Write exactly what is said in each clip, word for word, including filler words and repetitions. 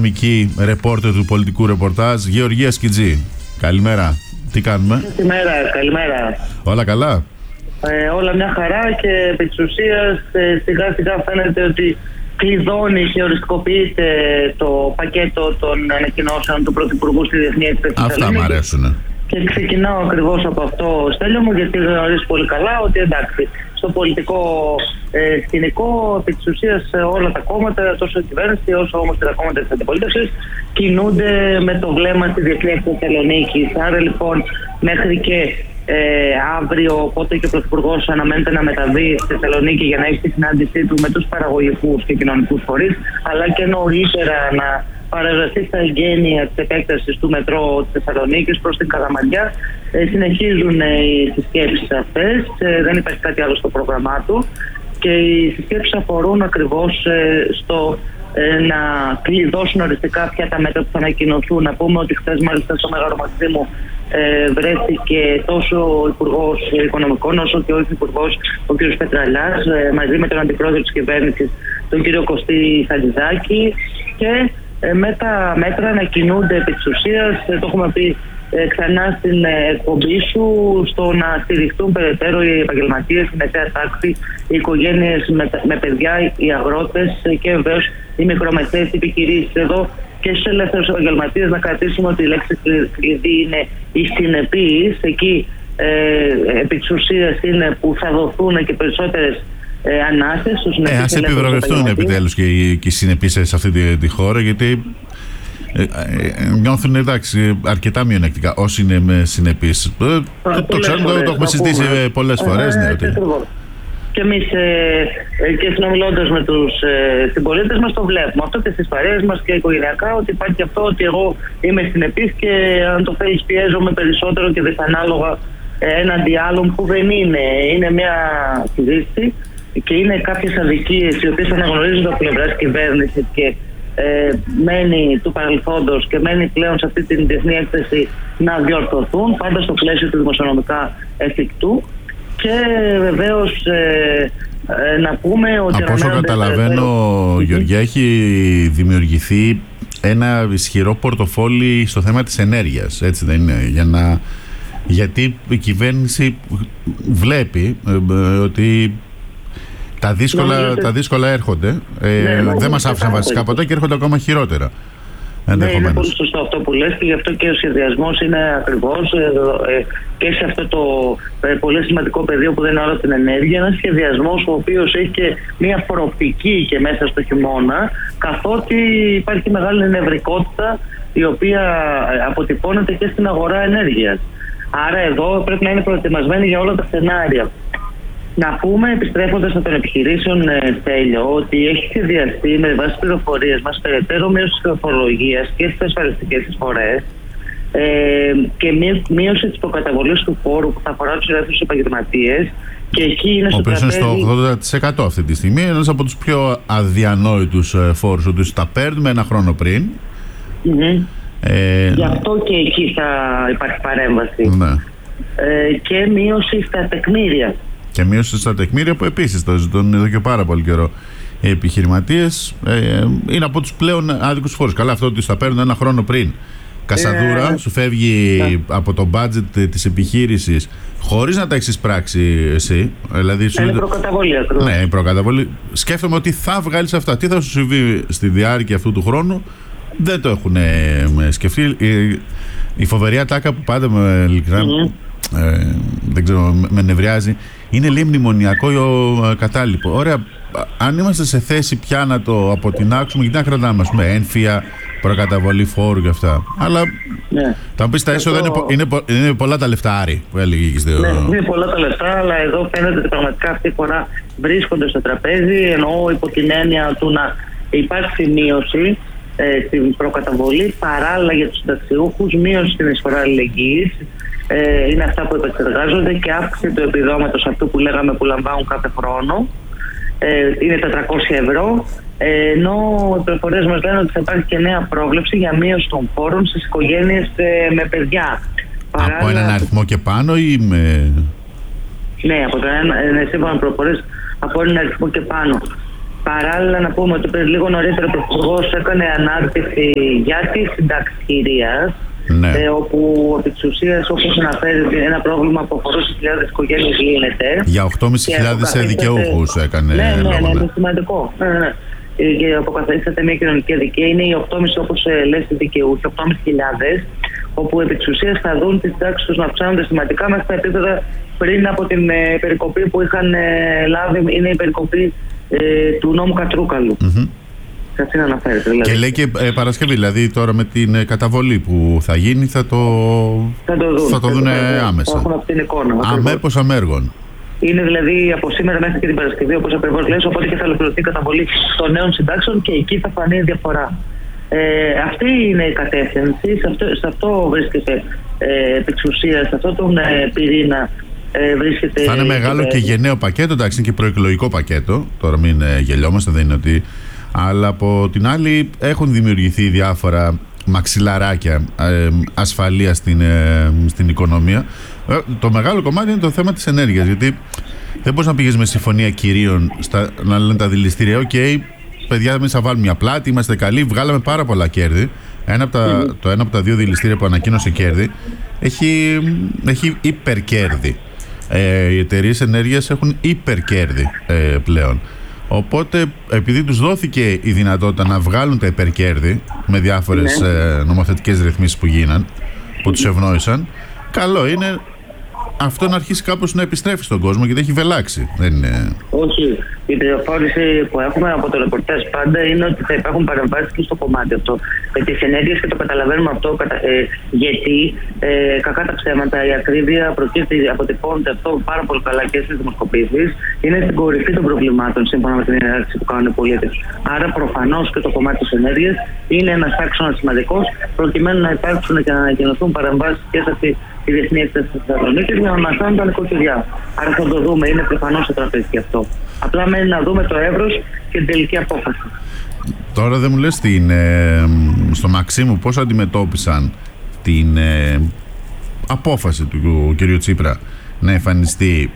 οικονομική ρεπόρτερ του πολιτικού ρεπορτάζ, Γεωργία Σκιτζή. Καλημέρα. Τι κάνουμε? Καλημέρα, καλημέρα. Όλα καλά? Ε, όλα μια χαρά και επί της ουσίας ε, σιγά σιγά φαίνεται ότι κλειδώνει και οριστικοποιείται το πακέτο των ανακοινώσεων του Πρωθυπουργού στη Διεθνή Έκθεση. Αυτά μου αρέσουν. Και ξεκινάω ακριβώς από αυτό, Στέλιο μου, γιατί γνωρίζεις πολύ καλά ότι εντάξει, στο πολιτικό ε, σκηνικό, επί της ουσίας όλα τα κόμματα, τόσο η κυβέρνηση όσο όμως και τα κόμματα της αντιπολίτευσης, κινούνται με το βλέμμα στη Διεθνή Έκθεση Θεσσαλονίκης. Άρα λοιπόν, μέχρι και ε, αύριο, οπότε και ο Πρωθυπουργός αναμένεται να μεταβεί στη Θεσσαλονίκη για να έχει τη συνάντησή του με τους παραγωγικούς και κοινωνικούς φορείς, αλλά και νωρίτερα να παραδοθεί στα εγγένεια της επέκτασης του μετρό της Θεσσαλονίκης προς την Καλαμαριά. Ε, συνεχίζουν ε, οι συσκέψεις αυτές, ε, δεν υπάρχει κάτι άλλο στο πρόγραμμά του και οι συσκέψεις αφορούν ακριβώς ε, στο ε, να κλειδώσουν οριστικά ποια τα μέτρα που θα ανακοινωθούν. Να πούμε ότι χθες μάλιστα στο Μέγαρο Μαξίμου ε, βρέθηκε τόσο ο Υπουργός Οικονομικών όσο και ο Υφυπουργός ο κ. Πετραλιάς ε, μαζί με τον Αντιπρόεδρο της Κυβέρνησης τον κ. Κωστή Χατζηδάκη και Ε, με τα μέτρα να κινούνται επί της ουσίας, ε, το έχουμε πει ε, ξανά στην ε, εκπομπή σου, στο να στηριχτούν περαιτέρω οι επαγγελματίες, η μεσαία τάξη, οι οικογένειες με, με παιδιά, οι αγρότες ε, και βεβαίως οι μικρομεσαίες επιχειρήσεις. Εδώ και στους ελεύθερους επαγγελματίες να κρατήσουμε ότι η λέξη κλειδί είναι η συνεπής. Εκεί ε, επί της ουσίας είναι που θα δοθούν και περισσότερες Ε, ανάστες, ε, ας επιβραβευτούν επιτέλους και οι, και οι συνεπείς σε αυτή τη, τη χώρα, γιατί ε, ε, νιώθουν εντάξει αρκετά μειονεκτικά όσοι είναι με συνεπείς. Ε, το, το ξέρουμε, το, το έχουμε συζητήσει πούμε. πολλές φορές. Ε, ναι, ότι... Και εμείς ε, και συνομιλώντας με τους ε, συμπολίτες μας το βλέπουμε αυτό και στις παρέες μας και οικογενειακά, ότι υπάρχει αυτό ότι εγώ είμαι συνεπής και αν το θέλεις πιέζομαι περισσότερο και δυσανάλογα ε, έναντι άλλων που δεν είναι. Είναι μια συζήτηση και είναι κάποιες αδικίες οι οποίες αναγνωρίζονται από πλευράς κυβέρνησης και ε, μένει του παρελθόντος και μένει πλέον σε αυτή την διεθνή έκθεση να διορθωθούν, πάντα στο πλαίσιο του δημοσιονομικά εφικτού. Και βεβαίως ε, ε, να πούμε ότι... Από όσο καταλαβαίνω, ε, Γεωργία, έχει δημιουργηθεί ένα ισχυρό πορτοφόλι στο θέμα της ενέργειας, έτσι δεν είναι? Για να... Γιατί η κυβέρνηση βλέπει ε, ε, ότι Τα δύσκολα, τα δύσκολα έρχονται. Ε, ναι, δεν μας άφησαν βασικά ποτέ και έρχονται ακόμα χειρότερα. Ναι, είναι πολύ σωστό αυτό που λες και γι' αυτό και ο σχεδιασμός είναι ακριβώς ε, και σε αυτό το ε, πολύ σημαντικό πεδίο που δεν είναι όλο την ενέργεια. Ένας σχεδιασμός ο οποίος έχει και μια προοπτική και μέσα στο χειμώνα, καθότι υπάρχει μεγάλη νευρικότητα η οποία αποτυπώνεται και στην αγορά ενέργειας. Άρα εδώ πρέπει να είναι προετοιμασμένοι για όλα τα σενάρια. Να πούμε, επιστρέφοντας από των επιχειρήσεων, Στέλιο, ότι έχει σχεδιαστεί με βάση πληροφορίες μας περαιτέρω μείωση της φορολογίας και στις ασφαλιστικές εισφορές ε, και μείωση της προκαταβολής του φόρου που θα αφορά τους ελεύθερους επαγγελματίες. Και εκεί είναι στο οποίος είναι στο ογδόντα τοις εκατό αυτή τη στιγμή, ένας από τους πιο αδιανόητους φόρους, ότι τα παίρνουμε ένα χρόνο πριν. Mm-hmm. Ε, Γι' αυτό και εκεί θα υπάρχει παρέμβαση. Ναι. Ε, και μείωση στα τεκμήρια. Και μείωση στα τεκμήρια που επίσης το ζητούν εδώ και πάρα πολύ καιρό οι επιχειρηματίες. Ε, είναι από τους πλέον άδικους φόρους. Καλά, αυτό ότι θα παίρνουν ένα χρόνο πριν. Κασαδούρα, ε, σου φεύγει ε. από το budget της επιχείρησης χωρίς να τα έχεις πράξει εσύ. Δηλαδή, σου... Είναι προκαταβολή ακριβώς. Ναι, η προκαταβολή. Σκέφτομαι ότι θα βγάλεις αυτά. Τι θα σου συμβεί στη διάρκεια αυτού του χρόνου, δεν το έχουν σκεφτεί. Η, η φοβερή ατάκα που πάντα με ειλικρινά. Mm-hmm. Ε, δεν ξέρω, με νευριάζει. Είναι λίγο μνημονιακό ο κατάλοιπο. Ωραία, αν είμαστε σε θέση πια να το αποτινάξουμε, γιατί να κρατάμε, ας πούμε, ένφια, προκαταβολή φόρου και αυτά. Αλλά ναι. θα μου πεις τα έσοδα είναι, είναι, είναι πολλά τα λεφτά, Άρη, που έλεγε. Ναι, είναι πολλά τα λεφτά, αλλά εδώ φαίνεται ότι πραγματικά αυτή τη φορά βρίσκονται στο τραπέζι, εννοώ υπό την έννοια του να υπάρξει μείωση ε, στην προκαταβολή, παράλληλα για τους συνταξιούχους, μείωση στην εισφορά αλληλεγγύης. Ε, είναι αυτά που επεξεργάζονται και αύξηση του επιδόματος αυτού που λέγαμε που λαμβάνουν κάθε χρόνο. Ε, είναι τα τριακόσια ευρώ. Ε, ενώ οι πληροφορίες μας λένε ότι θα υπάρχει και νέα πρόβλεψη για μείωση των φόρων στις οικογένειες ε, με παιδιά. Παράλληλα, από έναν αριθμό και πάνω ή με... Ναι, από το ένα, σύμφωνα με πληροφορίες από έναν αριθμό και πάνω. Παράλληλα, να πούμε ότι πριν λίγο νωρίτερα ο Πρωθυπουργός έκανε ανάρτηση για τη συνταξιχειρία. Ναι. Ε, όπου επί της ουσίας, όπως αναφέρει, ένα πρόβλημα που αφορούσε χιλιάδες οικογένειες λύνεται. Για οκτώ χιλιάδες πεντακόσιους δικαιούχους έκανε ναι, ναι, λόγο. Ναι, είναι σημαντικό. Ναι, ναι, ναι. Και αποκαθαρίσατε μια κοινωνική αδικία. Είναι οι οκτώ κόμμα πέντε όπως λες δικαιούχοι, οκτώ χιλιάδες πεντακόσιους, όπου επί της ουσίας θα δουν τις τάξεις τους να αυξάνονται σημαντικά μέχρι τα επίπεδα πριν από την ε, περικοπή που είχαν ε, λάβει. Είναι η περικοπή ε, του νόμου Κατρούκαλου. Mm-hmm. Δηλαδή. Και λέει και ε, Παρασκευή, δηλαδή τώρα με την ε, καταβολή που θα γίνει θα το, θα το δουν, θα το δουν άμεσα. Έχουν αυτή την εικόνα. Αμέπως αμέργων. Είναι δηλαδή από σήμερα μέχρι και την Παρασκευή, όπως ακριβώς λες, οπότε και θα ολοκληρωθεί η καταβολή των νέων συντάξεων και εκεί θα φανεί η διαφορά. Ε, αυτή είναι η κατεύθυνση, σε αυτό, σε αυτό βρίσκεται ε, επί της ουσίας, σε αυτό τον ε, πυρήνα ε, βρίσκεται. Θα είναι μεγάλο και, και γενναίο πακέτο, εντάξει, είναι και προεκλογικό πακέτο. Τώρα μην ε, γελιόμαστε, δεν είναι ότι. Αλλά από την άλλη έχουν δημιουργηθεί διάφορα μαξιλαράκια ε, ασφαλεία στην, ε, στην οικονομία. Ε, το μεγάλο κομμάτι είναι το θέμα της ενέργειας, γιατί δεν μπορείς να πηγαίνεις με συμφωνία κυρίων στα, να λένε τα δηληστήρια «ΟΚ, okay, παιδιά, εμείς θα βάλουμε μια πλάτη, είμαστε καλοί, βγάλαμε πάρα πολλά κέρδη». Ένα από τα, mm. Το ένα από τα δύο δηληστήρια που ανακοίνωσε κέρδη έχει, έχει υπερκέρδη. Ε, οι εταιρείες ενέργειας έχουν υπερκέρδη ε, πλέον. Οπότε, επειδή τους δόθηκε η δυνατότητα να βγάλουν τα υπερκέρδη με διάφορες ναι. ε, νομοθετικές ρυθμίσεις που γίναν, που τους ευνόησαν, καλό είναι αυτό να αρχίσει κάπως να επιστρέφει στον κόσμο, γιατί έχει βελάξει. Δεν είναι... Όχι. Η πληροφόρηση που έχουμε από το ρεπορτάζ πάντα είναι ότι θα υπάρχουν παρεμβάσεις και στο κομμάτι αυτό. Με τις ενέργειες, και το καταλαβαίνουμε αυτό, ε, γιατί ε, κακά τα ψέματα, η ακρίβεια προκύπτει, αποτυπώνεται αυτό πάρα πολύ καλά και στις δημοσκοπήσεις. Είναι στην κορυφή των προβλημάτων, σύμφωνα με την ενέργεια που κάνουν οι πολίτες. Άρα, προφανώς και το κομμάτι της ενέργειας είναι ένας άξονας σημαντικός, προκειμένου να υπάρξουν και να ανακοινωθούν παρεμβάσεις και σε αυτή τη διεθνή έκθεση της Θεσσαλονίκης για να αναστάνουν τα νοικοκυριά. Άρα θα το δούμε, είναι προφανώς στο τραπέζι και αυτό. Απλά μένει να δούμε το εύρος και την τελική απόφαση. Τώρα δεν μου λες την, ε, στο Μαξίμου πώς αντιμετώπισαν την ε, απόφαση του κ. Τσίπρα να εμφανιστεί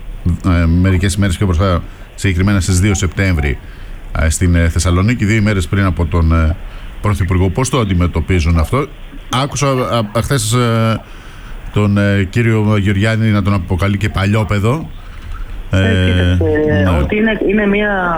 ε, μερικές ημέρες πιο μπροστά, συγκεκριμένα στις δύο Σεπτέμβρη ε, στην ε, Θεσσαλονίκη, δύο ημέρες πριν από τον ε, Πρωθυπουργό. Πώς το αντιμετωπίζουν αυτό? Άκουσα χθες ε, τον ε, κύριο Γεωργιάννη να τον αποκαλεί και παλιόπαιδο. Ε, ε, ναι. Ότι είναι, είναι μια,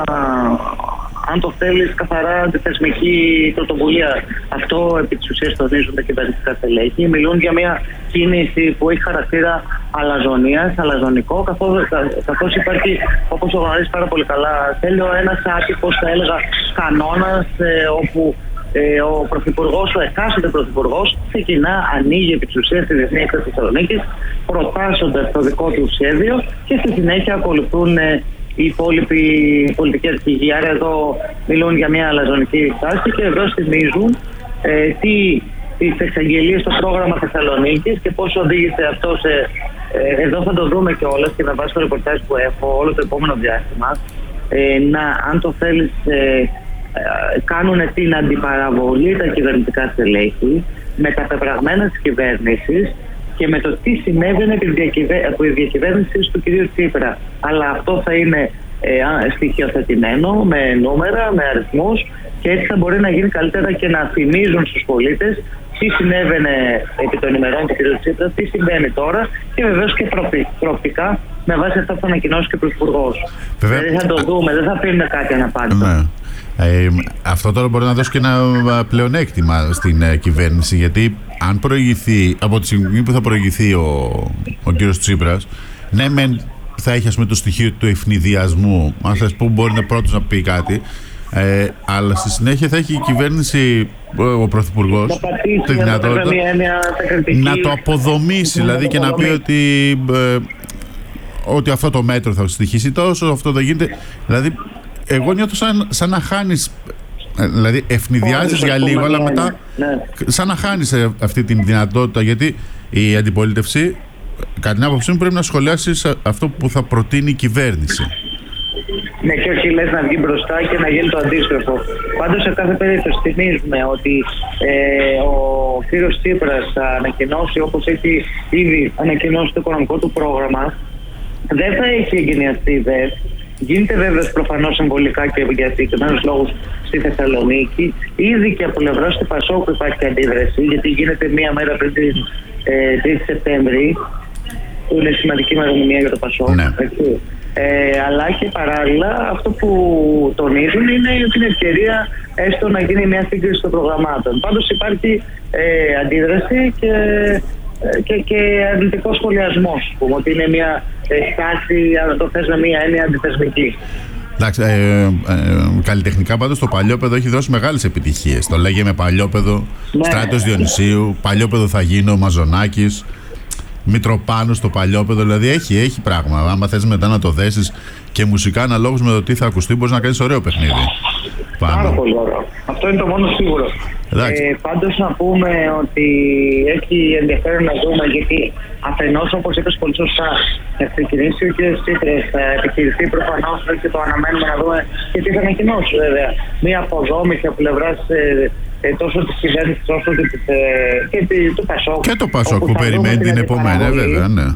αν το θέλεις, καθαρά αντιθεσμική πρωτοβουλία. Αυτό επί της ουσίας τονίζουν τα κυβερνητικά στελέχη. Μιλούν για μια κίνηση που έχει χαρακτήρα αλαζονίας, αλαζονικό, καθώς, καθώς υπάρχει, όπως το γνωρίζεις πάρα πολύ καλά, θέλω ένας άτυπος, θα έλεγα, κανόνας, ε, όπου Ε, ο Πρωθυπουργός, ο εκάστοτε Πρωθυπουργός, ξεκινά, ανοίγει επί της ουσίας τη Διεθνή Έκθεση Θεσσαλονίκης, προτάσσοντας το δικό του σχέδιο και στη συνέχεια ακολουθούν ε, οι υπόλοιποι πολιτικοί αρχηγοί. Άρα εδώ μιλούν για μια αλαζονική στάση και εδώ θυμίζουν ε, τι, τις εξαγγελίες στο πρόγραμμα Θεσσαλονίκης και πώς οδήγησε αυτό σε. Ε, εδώ θα το δούμε κιόλας και με βάση το ρεπορτάζ που έχω όλο το επόμενο διάστημα. Ε, να, αν το θέλεις. Ε, κάνουν την αντιπαραβολή τα κυβερνητικά στελέχη με τα πεπραγμένα της κυβέρνησης και με το τι συνέβαινε από τη διακυβέρνηση του κ. Τσίπρα. Αλλά αυτό θα είναι ε, στοιχειοθετημένο με νούμερα, με αριθμούς και έτσι θα μπορεί να γίνει καλύτερα και να θυμίζουν στους πολίτες τι συνέβαινε επί των ημερών του κ. Τσίπρα, τι συμβαίνει τώρα και βεβαίως και προοπτικά με βάση αυτά που θα ανακοινώσει και ο Πρωθυπουργός. Δηλαδή θα το δούμε, δεν θα αφήνουμε κάτι αναπάντητο. Ναι. Ε, αυτό τώρα μπορεί να δώσει και ένα πλεονέκτημα στην ε, κυβέρνηση, γιατί αν προηγηθεί, από τη στιγμή που θα προηγηθεί ο, ο κύριος Τσίπρας, ναι μεν θα έχει, ας πούμε, το στοιχείο του ευνηδιασμού, αν θες, που μπορεί να πρώτος να πει κάτι, ε, αλλά στη συνέχεια θα έχει η κυβέρνηση, ο Πρωθυπουργός, τη δυνατότητα να το αποδομήσει, δηλαδή, και να πει ότι ε, ότι αυτό το μέτρο θα στοιχήσει τόσο, αυτό δεν γίνεται. Δηλαδή εγώ νιώθω σαν, σαν να χάνεις, δηλαδή ευνηδιάζεις για λίγο, αλλά μετά ναι. σαν να χάνεις αυτή τη δυνατότητα, γιατί η αντιπολίτευση, κατά την άποψή μου, πρέπει να σχολιάσει αυτό που θα προτείνει η κυβέρνηση. Ναι, και όχι λες να βγει μπροστά και να γίνει το αντίστροφο. Πάντως, σε κάθε περίπτωση θυμίζουμε ότι ε, ο κύριος Τσίπρας θα ανακοινώσει, όπως έχει ήδη ανακοινώσει το οικονομικό του πρόγραμμα, δεν θα έχει εγκαινιαστεί δε Γίνεται βέβαια προφανώς συμβολικά και για συγκεκριμένους λόγους στη Θεσσαλονίκη. Ήδη και από πλευράς του Πασόκου υπάρχει αντίδραση, γιατί γίνεται μία μέρα πριν την ε, τρίτη Σεπτέμβρη, που είναι σημαντική ημερομηνία για το Πασόκ. Ναι. Ε, αλλά και παράλληλα αυτό που τονίζουν είναι την ευκαιρία έστω να γίνει μια σύγκριση των προγραμμάτων. Πάντως υπάρχει ε, αντίδραση και, και, και αρνητικό σχολιασμός, που ότι είναι μια ε, στάση, αν το θες με μια έννοια, αντιθεσμική. Εντάξει, ε, ε, καλλιτεχνικά πάντως το Παλιόπαιδο έχει δώσει μεγάλες επιτυχίες. Το λέγε με Παλιόπαιδο, ναι. Στράτος Διονυσίου, Παλιόπαιδο θα γίνω, Μαζονάκης, Μητροπάνου στο Παλιόπαιδο, δηλαδή έχει, έχει πράγμα. Άμα θες μετά να το δέσεις και μουσικά αναλόγως με το τι θα ακουστεί, μπορείς να κάνεις ωραίο παιχνίδι. Πάρα πολύ ωραίο. Αυτό είναι το μόνο σίγουρο. Ε, πάντως να πούμε ότι έχει ενδιαφέρον να δούμε, γιατί αφενός, όπως είπες πολύ σωστά, θα ξεκινήσει ο κ. Τσίπρας, θα επιχειρηθεί προφανώς και το αναμένουμε να δούμε και τι θα ανακοινώσει βέβαια. Μία αποδόμηση από πλευράς ε, ε, τόσο της κυβέρνησης όσο και, της, ε, και του Πασόκ. Και το Πασόκ που περιμένει την επόμενη, βέβαια, ναι.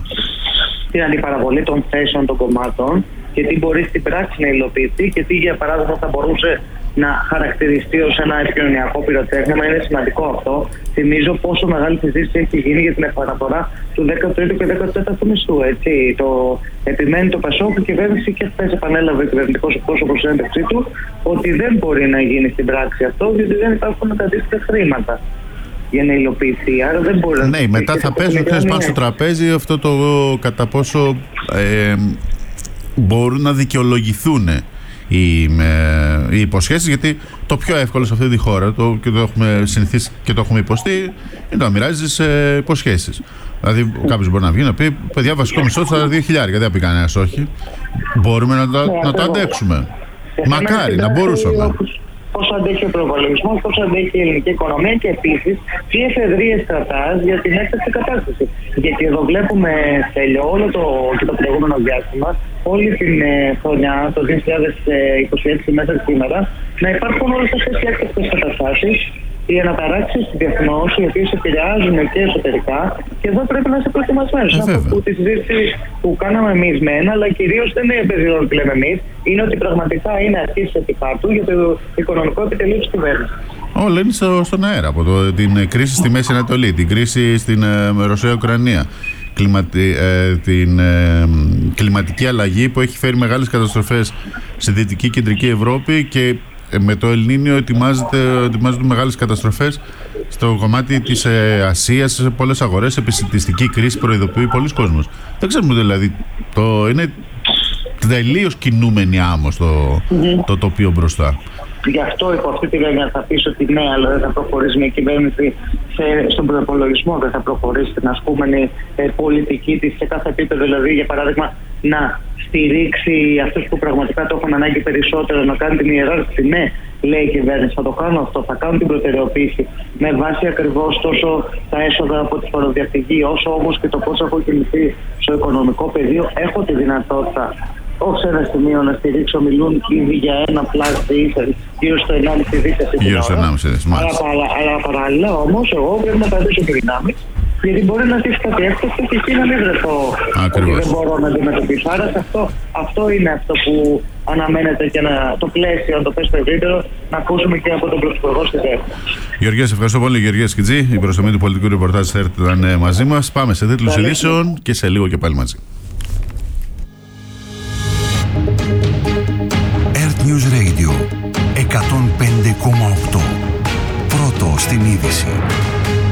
Την αντιπαραβολή των θέσεων των κομμάτων και τι μπορεί στην πράξη να υλοποιηθεί και τι για παράδειγμα θα μπορούσε να χαρακτηριστεί ως ένα επικοινωνιακό πυροτέχνημα. Είναι σημαντικό αυτό. Θυμίζω πόσο μεγάλη συζήτηση έχει γίνει για την επαναφορά του δέκατου τρίτου και δέκατου τέταρτου μισθού. Έτσι. Το επιμένει το Πασόκ, η κυβέρνηση, και χθες επανέλαβε ο κυβερνητικός εκπρόσωπος στην έντευξή του ότι δεν μπορεί να γίνει στην πράξη αυτό, διότι δεν υπάρχουν τα αντίστοιχα χρήματα για να υλοποιηθεί. Άρα δεν μπορεί να. Ναι, μετά θα πέσουν χθες πάνω στο τραπέζι αυτό το κατά πόσο ε, μπορούν να δικαιολογηθούν οι, ε, οι υποσχέσεις, γιατί το πιο εύκολο σε αυτή τη χώρα, το, και το έχουμε συνηθίσει και το έχουμε υποστεί, είναι να μοιράζεις ε, υποσχέσεις. Δηλαδή κάποιος μπορεί να βγει να πει παιδιά, βασικό μισθό θα δύο χιλιάδες, δεν θα πει κανένας όχι. Μπορούμε να, τα, να το αντέξουμε. Μακάρι να μπορούσαμε. Πώς αντέχει ο προπολογισμός, πώς αντέχει η ελληνική οικονομία και επίσης τι εφεδρείες κρατάς για την έκτακτη κατάσταση. Γιατί εδώ βλέπουμε, Στέλιο, όλο το, και το προηγούμενο διάστημα, όλη την ε, χρονιά, το δύο χιλιάδες είκοσι έξι μέχρι σήμερα, να υπάρχουν όλες αυτές οι έκτακτες καταστάσεις, οι αναταράξεις διεθνώς, οι οποίες επηρεάζουν και εσωτερικά, και εδώ πρέπει να είσαι προετοιμασμένος. Ε, αυτό που τη συζήτηση που κάναμε εμείς με ένα, αλλά κυρίως δεν είναι επιζητών που λέμε εμείς, είναι ότι πραγματικά είναι αρχή της επιχάρτου για το οικονομικό επιτελείο της κυβέρνησης. Όλα είναι στο, στον αέρα, από το, την κρίση στη Μέση Ανατολή, την κρίση στην ε, Ρωσία-Ουκρανία, κλιματι, ε, την ε, κλιματική αλλαγή που έχει φέρει μεγάλες καταστροφές στη Δυτική Κεντρική Ευρώπη, και με το Ελνίνιο ετοιμάζεται, ετοιμάζονται μεγάλες καταστροφές στο κομμάτι της ε, Ασίας, σε πολλές αγορές, επισιτιστική κρίση προειδοποιεί πολλοί κόσμος. Δεν ξέρουμε δηλαδή, το, είναι τελείως κινούμενη άμμο το, mm-hmm. το τοπίο μπροστά. Γι' αυτό υπό αυτή τη έννοια θα πεις ότι ναι, αλλά δεν θα προχωρήσει μια κυβέρνηση σε, στον προπολογισμό, δεν θα προχωρήσει την ασκούμενη ε, πολιτική της σε κάθε επίπεδο. Δηλαδή, για παράδειγμα, να στηρίξει αυτούς που πραγματικά το έχουν ανάγκη περισσότερο, να κάνει την ιεράρχηση. Ναι, λέει η κυβέρνηση, θα το κάνω αυτό, θα κάνω την προτεραιοποίηση με βάση ακριβώς τόσο τα έσοδα από τη φοροδιαφυγή, όσο όμως και το πώς έχω κινηθεί στο οικονομικό πεδίο. Έχω τη δυνατότητα όχι σε ένα σημείο να στηρίξω, μιλούν ήδη για ένα πλάστη ίσως γύρω στο ενάμιση δισεκατομμύρια. Γύρω στο ενάμιση δισεκατομμύρια. Αλλά, αλλά παράλληλα όμως εγώ πρέπει να πατήσω τη δυνάμει, γιατί μπορεί να στήσει κάτι έκτακτο και εκεί να μην βρεθώ ότι δεν μπορώ να αντιμετωπίσω. Άρα αυτό, αυτό είναι αυτό που αναμένεται, και να, το πλαίσιο, να το πες περισσότερο, να ακούσουμε και από τον Πρωθυπουργό στη ΔΕΠ. Γεωργία, σε ευχαριστώ πολύ. Γεωργία Σκιτζή, η προστομή του πολιτικού ρεπορτάζ της ΕΡΤ ήταν μαζί μας. Πάμε σε τίτλους ειδήσεων και σε λίγο και πάλι μαζί. ΕΡΤ News Radio εκατόν πέντε κόμμα οκτώ. Πρώτο στην είδηση.